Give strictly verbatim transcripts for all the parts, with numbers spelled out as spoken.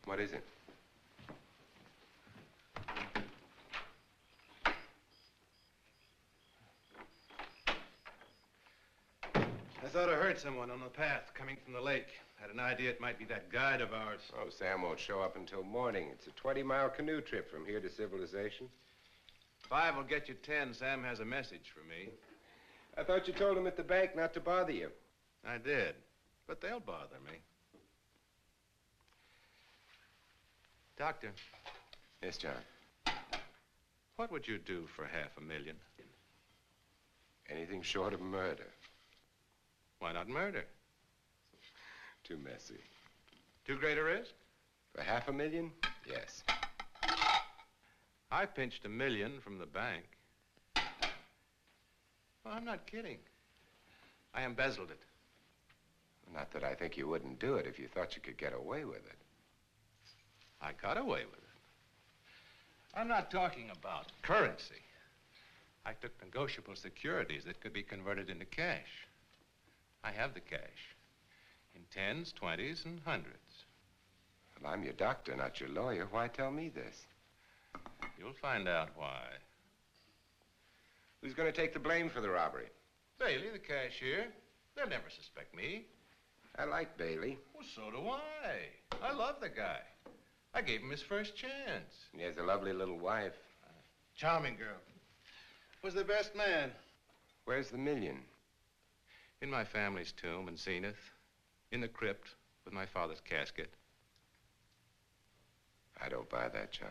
What is it? I thought I heard someone on the path coming from the lake. Had an idea it might be that guide of ours. Oh, Sam won't show up until morning. It's a twenty-mile canoe trip from here to civilization. Five will get you ten. Sam has a message for me. I thought you told him at the bank not to bother you. I did, but they'll bother me. Doctor. Yes, John. What would you do for half a million? Anything short of murder. Why not murder? Too messy. Too great a risk? For half a million? Yes. I pinched a million from the bank. Well, I'm not kidding. I embezzled it. Not that I think you wouldn't do it if you thought you could get away with it. I got away with it. I'm not talking about currency. I took negotiable securities that could be converted into cash. I have the cash. In tens, twenties, and hundreds. Well, I'm your doctor, not your lawyer. Why tell me this? You'll find out why. Who's going to take the blame for the robbery? Bailey, the cashier. They'll never suspect me. I like Bailey. Well, so do I. I love the guy. I gave him his first chance. He has a lovely little wife. Uh, charming girl. Was the best man. Where's the million? In my family's tomb in Zenith. In the crypt with my father's casket. I don't buy that, John.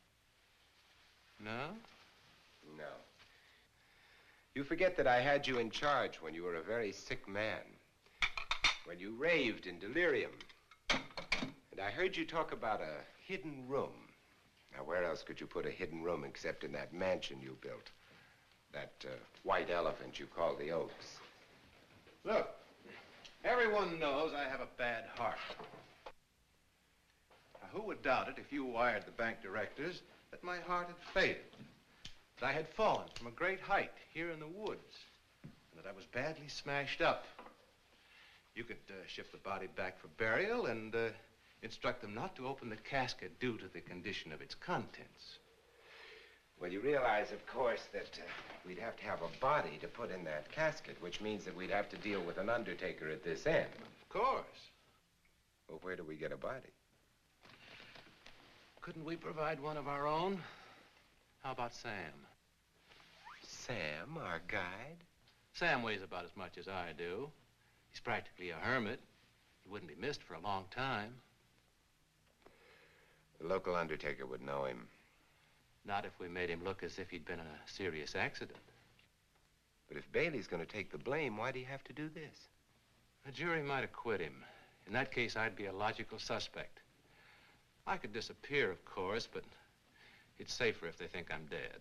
No? No. You forget that I had you in charge when you were a very sick man. When you raved in delirium. And I heard you talk about a hidden room. Now, where else could you put a hidden room except in that mansion you built? That uh, white elephant you call the Oaks. Look, everyone knows I have a bad heart. Now, who would doubt it if you wired the bank directors that my heart had failed? That I had fallen from a great height here in the woods. And that I was badly smashed up. You could uh, ship the body back for burial and uh, instruct them not to open the casket due to the condition of its contents. Well, you realize, of course, that uh, we'd have to have a body to put in that casket, which means that we'd have to deal with an undertaker at this end. Of course. Well, where do we get a body? Couldn't we provide one of our own? How about Sam? Sam, our guide? Sam weighs about as much as I do. He's practically a hermit. He wouldn't be missed for a long time. The local undertaker would know him. Not if we made him look as if he'd been in a serious accident. But if Bailey's going to take the blame, why'd he have to do this? A jury might acquit him. In that case, I'd be a logical suspect. I could disappear, of course, but it's safer if they think I'm dead.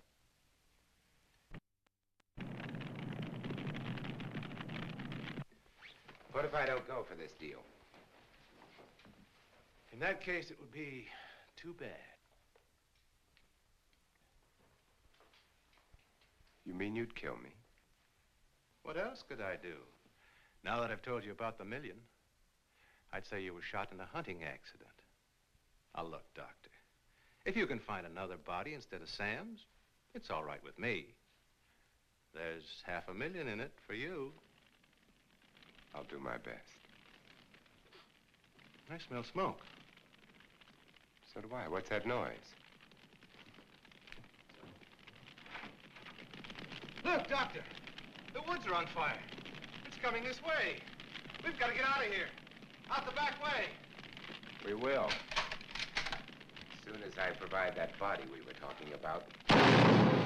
What if I don't go for this deal? In that case, it would be too bad. You mean you'd kill me? What else could I do? Now that I've told you about the million, I'd say you were shot in a hunting accident. Now, look, Doctor, if you can find another body instead of Sam's, it's all right with me. There's half a million in it for you. I'll do my best. I smell smoke. So do I. What's that noise? Look, Doctor, the woods are on fire. It's coming this way. We've got to get out of here. Out the back way. We will. As soon as I provide that body we were talking about.